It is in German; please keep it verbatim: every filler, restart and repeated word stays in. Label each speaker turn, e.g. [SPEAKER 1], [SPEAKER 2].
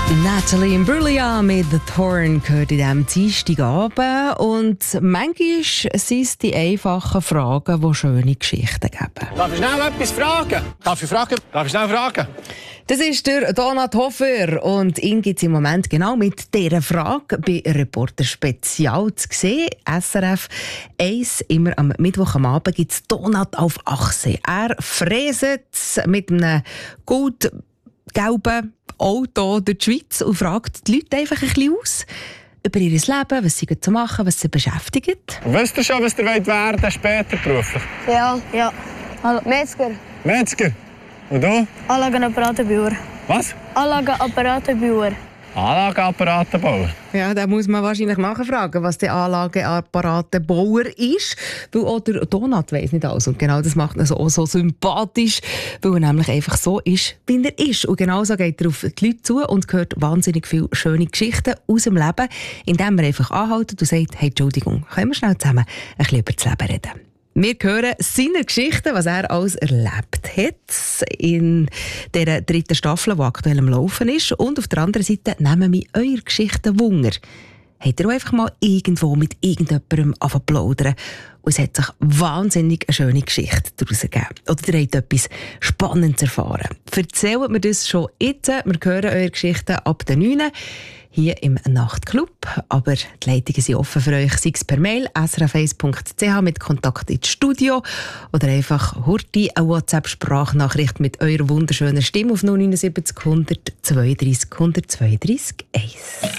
[SPEAKER 1] Natalie Imbruglia mit «The Thorn» gehört in diesem Dienstagabend. Und manchmal sind es die einfachen Fragen, die schöne Geschichten geben.
[SPEAKER 2] Darf ich schnell etwas fragen? Darf ich fragen? Darf ich schnell fragen?
[SPEAKER 1] Das ist der Donat Hofer und ihn gibt es im Moment genau mit dieser Frage bei Reporter Spezial zu sehen. S R F eins, immer am Mittwoch am Abend gibt es Donat auf Achse. Er fräset mit einem gut gelben Auto durch die Schweiz und fragt die Leute einfach ein bisschen aus über ihr Leben, was sie zu machen, was sie beschäftigt.
[SPEAKER 2] Wisst ihr schon, was ihr wollt werden später beruflich?
[SPEAKER 3] Ja, ja. Also, Metzger.
[SPEAKER 2] Metzger. Und du?
[SPEAKER 3] Anlagenapparatenbauer.
[SPEAKER 2] Was?
[SPEAKER 3] Anlagenapparatenbauer.
[SPEAKER 2] Anlageapparatenbauer.
[SPEAKER 1] Ja, da muss man wahrscheinlich nachfragen, was der Anlageapparatenbauer ist. Weil auch der Donat weiss nicht alles. Und genau das macht ihn so, auch so sympathisch, weil er nämlich einfach so ist, wie er ist. Und genau so geht er auf die Leute zu und hört wahnsinnig viele schöne Geschichten aus dem Leben, indem er einfach anhält und sagt, hey, Entschuldigung, können wir schnell zusammen ein bisschen über das Leben reden? Wir hören seine Geschichten, was er alles erlebt hat in dieser dritten Staffel, die aktuell am Laufen ist. Und auf der anderen Seite nehmen wir eure Geschichten Wunder. Habt ihr auch einfach mal irgendwo mit irgendjemandem angefangen zu plaudern und es hat sich wahnsinnig eine schöne Geschichte daraus gegeben? Oder ihr habt etwas Spannendes erfahren? Erzählt mir das schon jetzt. Wir hören eure Geschichten ab der neun hier im Nachtclub. Aber die Leitungen sind offen für euch, sei es per Mail s r f eins punkt c h mit Kontakt ins Studio oder einfach hurti eine WhatsApp-Sprachnachricht mit eurer wunderschönen Stimme auf null neun sieben hundert zweiunddreißig hundertzweiunddreißig eins.